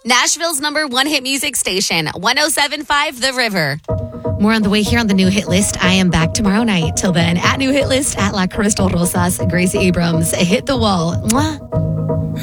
Nashville's #1 hit music station, 107.5 The River. More on the way here on the New Hit List. I am back tomorrow night. Till then, at New Hit List, at La Crystal Rosas, Gracie Abrams. Hit the wall. Mwah.